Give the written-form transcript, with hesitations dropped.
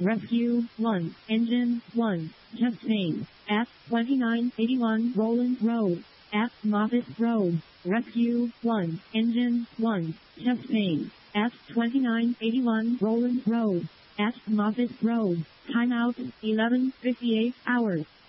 Rescue 1, Engine 1, Chastain, at 2981 Roland Road, at Moffett Road. Rescue 1, Engine 1, Chastain, at 2981 Roland Road, at Moffett Road. Timeout 11:58 hours.